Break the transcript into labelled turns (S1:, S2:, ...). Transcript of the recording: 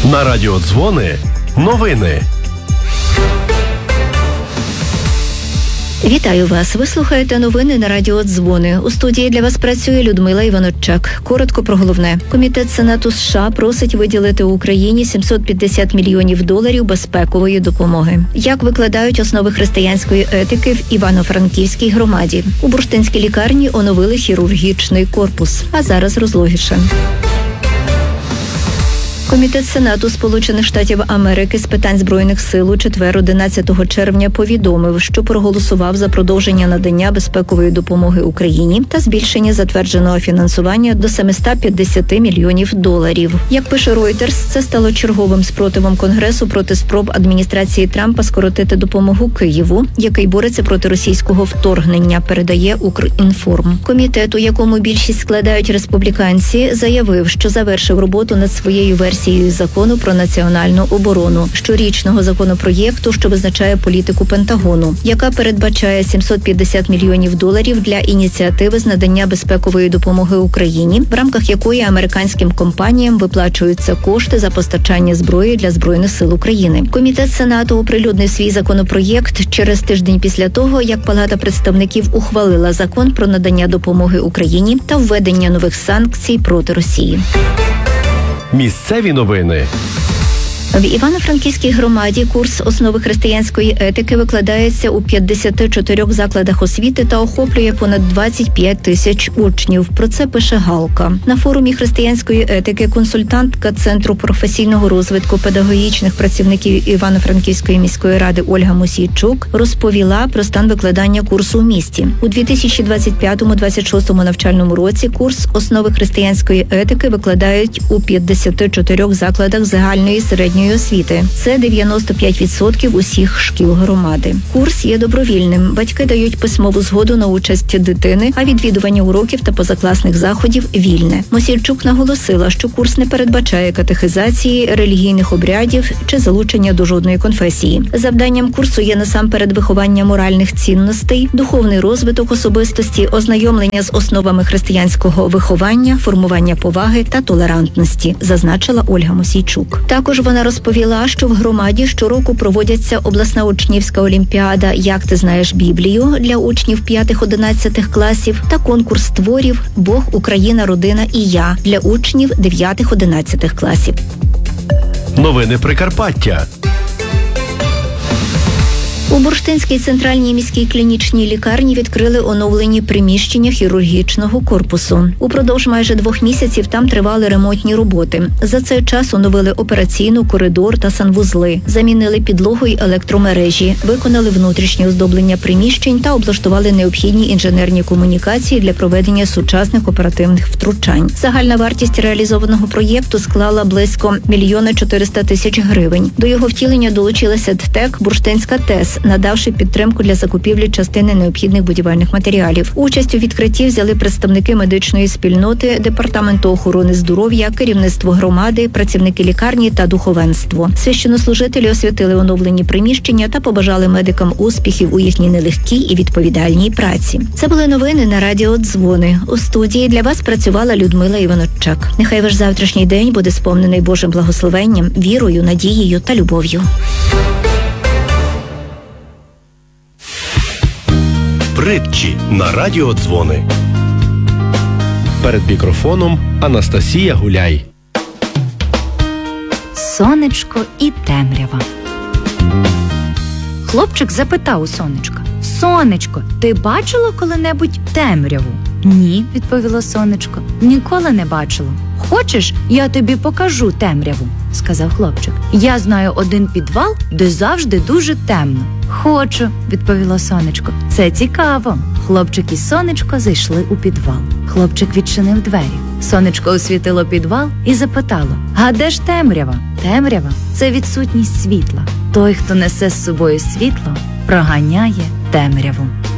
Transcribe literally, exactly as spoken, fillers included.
S1: На радіо Дзвони новини.
S2: Вітаю вас. Ви слухаєте новини на радіо Дзвони. У студії для вас працює Людмила Іваноччак. Коротко про головне. Комітет Сенату США просить виділити Україні сімсот п'ятдесят мільйонів доларів безпекової допомоги. Як викладають основи християнської етики в Івано-Франківській громаді. У бурштинській лікарні оновили хірургічний корпус. А зараз розлогіше. Комітет Сенату Сполучених Штатів Америки з питань Збройних сил у четвер, одинадцятого червня, повідомив, що проголосував за продовження надання безпекової допомоги Україні та збільшення затвердженого фінансування до семисот п'ятдесят мільйонів доларів. Як пише Reuters, це стало черговим спротивом Конгресу проти спроб адміністрації Трампа скоротити допомогу Києву, який бореться проти російського вторгнення, передає Укрінформ. Комітет, у якому більшість складають республіканці, заявив, що завершив роботу над своєю версією закону про національну оборону, щорічного законопроєкту, що визначає політику Пентагону, яка передбачає сімсот п'ятдесят мільйонів доларів для ініціативи з надання безпекової допомоги Україні, в рамках якої американським компаніям виплачуються кошти за постачання зброї для Збройних сил України. Комітет Сенату оприлюднив свій законопроєкт через тиждень після того, як Палата представників ухвалила закон про надання допомоги Україні та введення нових санкцій проти Росії.
S1: Місцеві новини.
S2: В Івано-Франківській громаді курс основи християнської етики викладається у п'ятдесяти чотирьох закладах освіти та охоплює понад двадцять п'ять тисяч учнів. Про це пише Галка. На форумі християнської етики консультантка Центру професійного розвитку педагогічних працівників Івано-Франківської міської ради Ольга Мосійчук розповіла про стан викладання курсу у місті. У дві тисячі двадцять п'ятому - двадцять шостому навчальному році курс основи християнської етики викладають у п'ятдесяти чотирьох закладах загальної середньої освіти. Це дев'яносто п'ять відсотків усіх шкіл громади. Курс є добровільним. Батьки дають письмову згоду на участь дитини, а відвідування уроків та позакласних заходів вільне. Мосійчук наголосила, що курс не передбачає катехизації, релігійних обрядів чи залучення до жодної конфесії. Завданням курсу є насамперед виховання моральних цінностей, духовний розвиток особистості, ознайомлення з основами християнського виховання, формування поваги та толерантності, зазначила Ольга Мосійчук. Також вона розповіла, що в громаді щороку проводяться обласна учнівська олімпіада «Як ти знаєш Біблію» для учнів п'ятих-одинадцятих класів та конкурс творів «Бог, Україна, родина і я» для учнів дев'ятих-одинадцятих класів.
S1: Новини Прикарпаття.
S2: У Бурштинській центральній міській клінічній лікарні відкрили оновлені приміщення хірургічного корпусу. Упродовж майже двох місяців там тривали ремонтні роботи. За цей час оновили операційну, коридор та санвузли, замінили підлогу й електромережі, виконали внутрішнє оздоблення приміщень та облаштували необхідні інженерні комунікації для проведення сучасних оперативних втручань. Загальна вартість реалізованого проєкту склала близько мільйона чотириста тисяч гривень. До його втілення долучилася ДТЕК «Бурштинська ТЕС», надавши підтримку для закупівлі частини необхідних будівельних матеріалів. Участь у відкритті взяли представники медичної спільноти, Департаменту охорони здоров'я, керівництво громади, працівники лікарні та духовенство. Священнослужителі освятили оновлені приміщення та побажали медикам успіхів у їхній нелегкій і відповідальній праці. Це були новини на радіо Дзвони. У студії для вас працювала Людмила Іваноччак. Нехай ваш завтрашній день буде сповнений Божим благословенням, вірою, надією та любов'ю.
S1: Притчі на радіо Дзвони. Перед мікрофоном Анастасія Гуляй.
S3: Сонечко і темрява. Хлопчик запитав у сонечка: «Сонечко, ти бачила коли-небудь темряву?» «Ні», – відповіло сонечко, – «ніколи не бачила». «Хочеш, я тобі покажу темряву?» – сказав хлопчик. «Я знаю один підвал, де завжди дуже темно». «Хочу», – відповіло сонечко. «Це цікаво». Хлопчик і сонечко зайшли у підвал. Хлопчик відчинив двері. Сонечко освітило підвал і запитало: «А де ж темрява?» «Темрява – це відсутність світла. Той, хто несе з собою світло, проганяє темряву».